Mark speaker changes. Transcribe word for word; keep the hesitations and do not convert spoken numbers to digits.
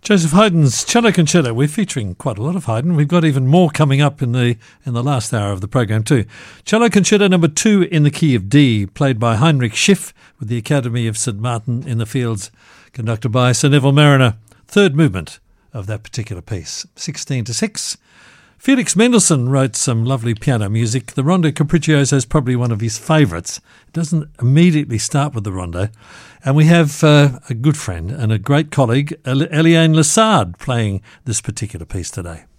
Speaker 1: Joseph Haydn's Cello Concerto. We're featuring quite a lot of Haydn. We've got even more coming up in the in the last hour of the program too. Cello Concerto number two in the key of D, played by Heinrich Schiff with the Academy of Saint Martin in the Fields, conducted by Sir Neville Mariner. Third movement of that particular piece, sixteen to six. Felix Mendelssohn wrote some lovely piano music. The Rondo Capriccioso is probably one of his favourites. It doesn't immediately start with the rondo. And we have uh, a good friend and a great colleague, Eliane Lessard, playing this particular piece today.